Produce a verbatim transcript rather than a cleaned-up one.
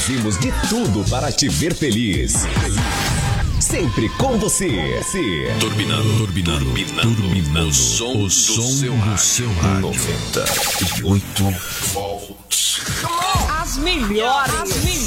Fazemos de tudo para te ver feliz. Sempre com você. Turbinando, turbinando, turbinando, turbinando. O som, o som do seu rádio. Seu rádio. noventa e oito volts. As melhores. As melhores.